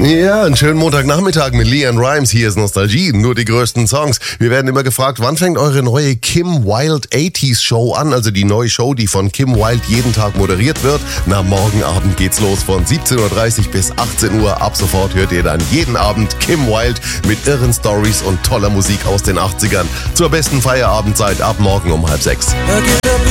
Ja, einen schönen Montagnachmittag mit LeAnn Rimes. Hier ist Nostalgie, nur die größten Songs. Wir werden immer gefragt, wann fängt eure neue Kim Wilde 80s Show an? Also die neue Show, die von Kim Wilde jeden Tag moderiert wird. Na, morgen Abend geht's los von 17.30 Uhr bis 18 Uhr. Ab sofort hört ihr dann jeden Abend Kim Wilde mit irren Stories und toller Musik aus den 80ern. Zur besten Feierabendzeit ab morgen um 5:30.